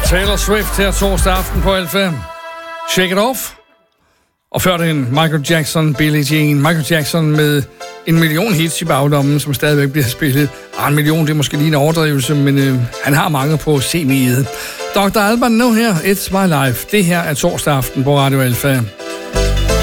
Taylor Swift her torsdag aften på Alfa. Shake It Off. Og før den Michael Jackson, Billie Jean. Michael Jackson med 1 million hits i bagdommen, som stadigvæk bliver spillet. 1 million, det er måske lige en overdrivelse, men han har mange på CMI'et. Dr. Alban nu her, It's My Life. Det her er torsdag aften på Radio Alfa.